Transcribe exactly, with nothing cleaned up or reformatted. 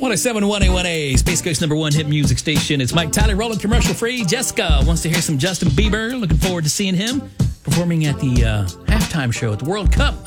one oh seven point one A one A, Space Coast number one hit music station. It's Mike Tyler rolling commercial free. Jessica wants to hear some Justin Bieber. Looking forward to seeing him performing at the uh, halftime show at the World Cup.